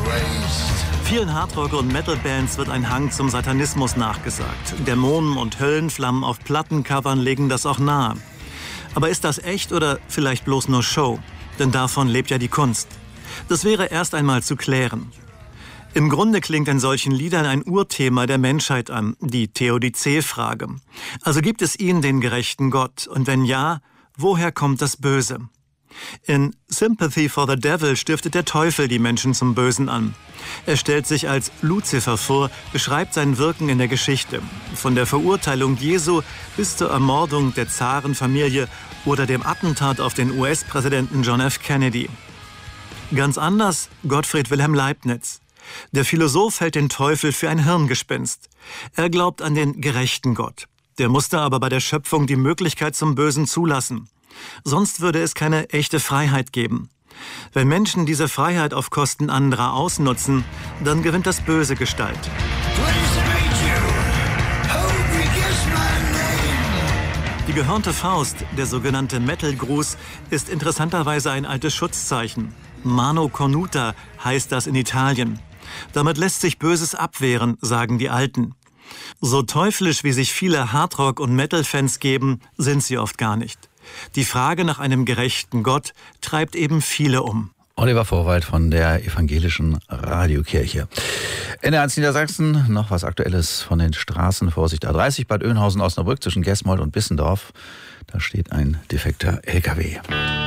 Vielen Hardrock- und Metal-Bands wird ein Hang zum Satanismus nachgesagt. Dämonen und Höllenflammen auf Plattencovern legen das auch nahe. Aber ist das echt oder vielleicht bloß nur Show? Denn davon lebt ja die Kunst. Das wäre erst einmal zu klären. Im Grunde klingt in solchen Liedern ein Urthema der Menschheit an, die Theodizee-Frage. Also gibt es ihn, den gerechten Gott? Und wenn ja, woher kommt das Böse? In Sympathy for the Devil stiftet der Teufel die Menschen zum Bösen an. Er stellt sich als Luzifer vor, beschreibt sein Wirken in der Geschichte. Von der Verurteilung Jesu bis zur Ermordung der Zarenfamilie oder dem Attentat auf den US-Präsidenten John F. Kennedy. Ganz anders Gottfried Wilhelm Leibniz. Der Philosoph hält den Teufel für ein Hirngespinst. Er glaubt an den gerechten Gott. Der musste aber bei der Schöpfung die Möglichkeit zum Bösen zulassen. Sonst würde es keine echte Freiheit geben. Wenn Menschen diese Freiheit auf Kosten anderer ausnutzen, dann gewinnt das Böse Gestalt. Die gehörnte Faust, der sogenannte Metal-Gruß, ist interessanterweise ein altes Schutzzeichen. Mano cornuta heißt das in Italien. Damit lässt sich Böses abwehren, sagen die Alten. So teuflisch, wie sich viele Hardrock- und Metal-Fans geben, sind sie oft gar nicht. Die Frage nach einem gerechten Gott treibt eben viele um. Oliver Vorwald von der Evangelischen Radiokirche. NDR1 Niedersachsen, noch was Aktuelles von den Straßen. Vorsicht, A30 Bad Oeynhausen, Osnabrück zwischen Gesmold und Bissendorf. Da steht ein defekter LKW.